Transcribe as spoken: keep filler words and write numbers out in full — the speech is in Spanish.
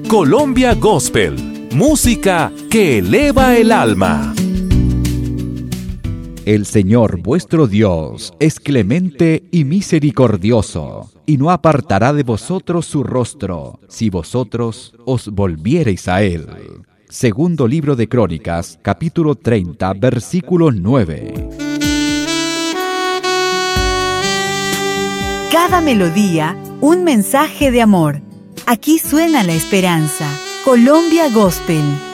Colombia Gospel, música que eleva el alma. El Señor vuestro Dios es clemente y misericordioso, y no apartará de vosotros su rostro, si vosotros os volviereis a Él. Segundo libro de Crónicas, capítulo treinta, versículo nueve. Cada melodía, un mensaje de amor. Aquí suena la esperanza. Colombia Gospel.